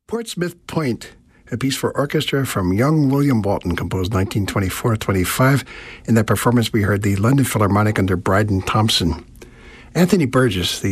Portsmouth Point, a piece for orchestra from young William Walton, composed 1924-25. In that performance, we heard the London Philharmonic under Bryden Thompson. Anthony Burgess, the